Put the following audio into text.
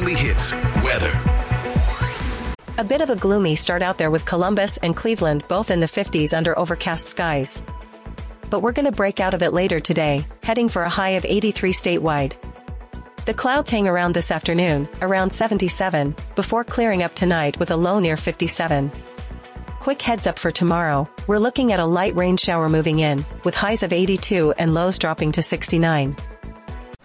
weekly hits, weather. A bit of a gloomy start out there with Columbus and Cleveland both in the 50s under overcast skies. But we're going to break out of it later today, heading for a high of 83 statewide. The clouds hang around this afternoon, around 77, before clearing up tonight with a low near 57. Quick heads up for tomorrow, we're looking at a light rain shower moving in, with highs of 82 and lows dropping to 69.